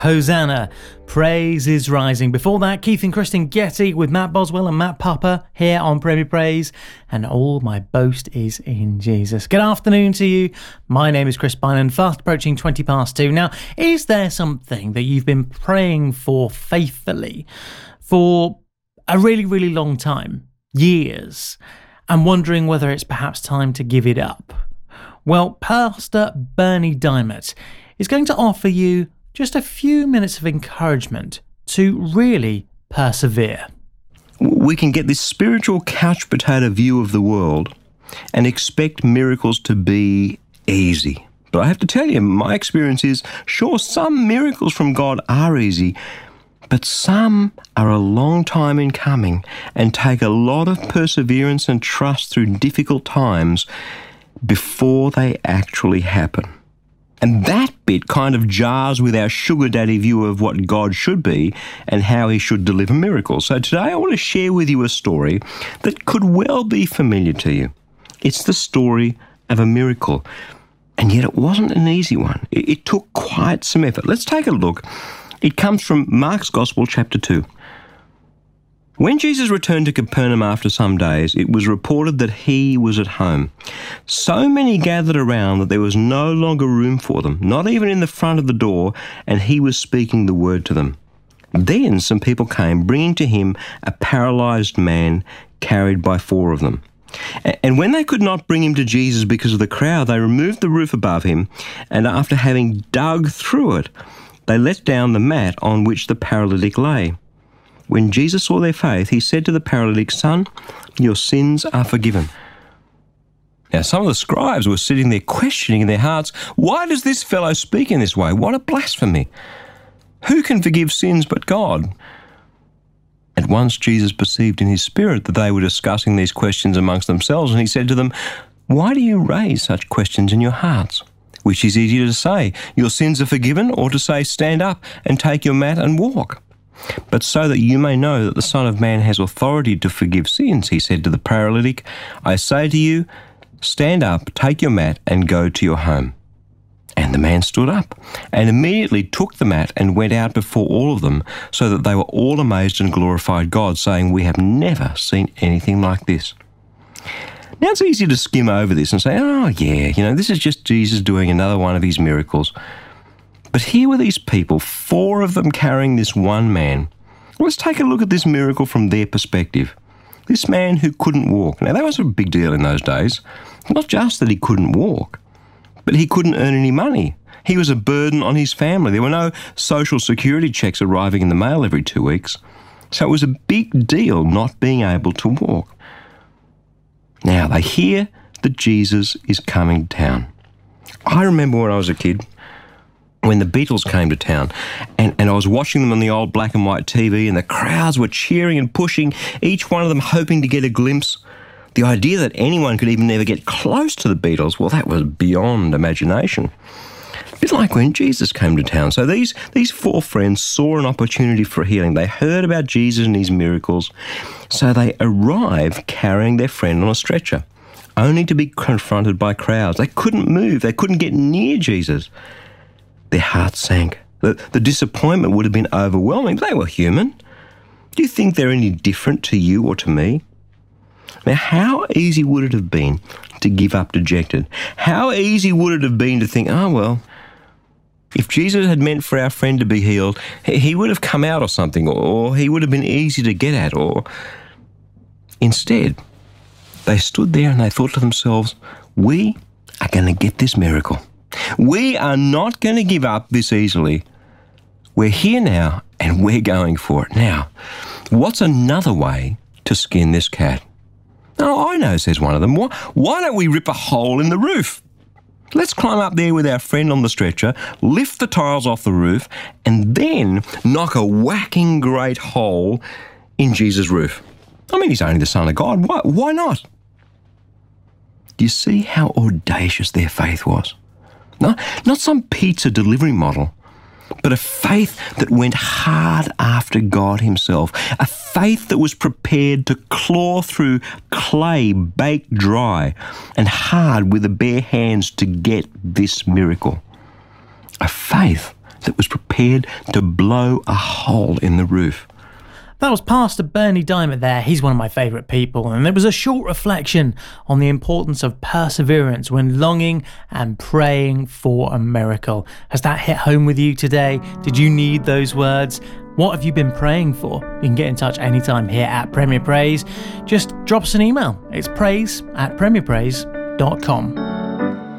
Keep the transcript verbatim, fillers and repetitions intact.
Hosanna, praise is rising. Before that, Keith and Kristen Getty with Matt Boswell and Matt Papa here on Premier Praise, and all my boast is in Jesus. Good afternoon to you. My name is Chris Bynan, fast approaching twenty past two. Now, is there something that you've been praying for faithfully for a really, really long time, years, and wondering whether it's perhaps time to give it up? Well, Pastor Bernie Diamond is going to offer you just a few minutes of encouragement to really persevere. We can get this spiritual couch potato view of the world and expect miracles to be easy. But I have to tell you, my experience is, sure, some miracles from God are easy, but some are a long time in coming and take a lot of perseverance and trust through difficult times before they actually happen. And that bit kind of jars with our sugar daddy view of what God should be and how he should deliver miracles. So today I want to share with you a story that could well be familiar to you. It's the story of a miracle, and yet it wasn't an easy one. It, it took quite some effort. Let's take a look. It comes from Mark's Gospel, chapter two. When Jesus returned to Capernaum after some days, it was reported that he was at home. So many gathered around that there was no longer room for them, not even in the front of the door, and he was speaking the word to them. Then some people came, bringing to him a paralyzed man carried by four of them. And when they could not bring him to Jesus because of the crowd, they removed the roof above him, and after having dug through it, they let down the mat on which the paralytic lay. When Jesus saw their faith, he said to the paralytic, "Son, your sins are forgiven." Now, some of the scribes were sitting there questioning in their hearts, "Why does this fellow speak in this way? What a blasphemy! Who can forgive sins but God?" At once Jesus perceived in his spirit that they were discussing these questions amongst themselves, and he said to them, "Why do you raise such questions in your hearts? Which is easier to say, 'Your sins are forgiven,' or to say, 'Stand up and take your mat and walk'? But so that you may know that the Son of Man has authority to forgive sins," he said to the paralytic, "I say to you, stand up, take your mat, and go to your home." And the man stood up, and immediately took the mat and went out before all of them, so that they were all amazed and glorified God, saying, "We have never seen anything like this." Now, it's easy to skim over this and say, "Oh, yeah, you know, this is just Jesus doing another one of his miracles." But here were these people, four of them carrying this one man. Let's take a look at this miracle from their perspective. This man who couldn't walk. Now, that was a big deal in those days. Not just that he couldn't walk, but he couldn't earn any money. He was a burden on his family. There were no social security checks arriving in the mail every two weeks. So it was a big deal not being able to walk. Now, they hear that Jesus is coming to town. I remember when I was a kid, when the Beatles came to town, and, and I was watching them on the old black and white T V, and the crowds were cheering and pushing, each one of them hoping to get a glimpse. The idea that anyone could even ever get close to the Beatles, well, that was beyond imagination. A bit like when Jesus came to town. So these, these four friends saw an opportunity for healing. They heard about Jesus and his miracles, so they arrived carrying their friend on a stretcher, only to be confronted by crowds. They couldn't move. They couldn't get near Jesus. Their hearts sank. The, the disappointment would have been overwhelming. They were human. Do you think they're any different to you or to me? Now, how easy would it have been to give up dejected? How easy would it have been to think, oh, well, if Jesus had meant for our friend to be healed, he would have come out or something, or he would have been easy to get at, or... Instead, they stood there and they thought to themselves, we are going to get this miracle. We are not going to give up this easily. We're here now and we're going for it. Now, what's another way to skin this cat? Oh, I know, says one of them. Why don't we rip a hole in the roof? Let's climb up there with our friend on the stretcher, lift the tiles off the roof, and then knock a whacking great hole in Jesus' roof. I mean, he's only the Son of God. Why, why not? Do you see how audacious their faith was? No, not some pizza delivery model, but a faith that went hard after God himself, a faith that was prepared to claw through clay baked dry and hard with the bare hands to get this miracle, a faith that was prepared to blow a hole in the roof. That was Pastor Bernie Diamond there. He's one of my favourite people. And it was a short reflection on the importance of perseverance when longing and praying for a miracle. Has that hit home with you today? Did you need those words? What have you been praying for? You can get in touch anytime here at Premier Praise. Just drop us an email. It's praise at premier praise dot com.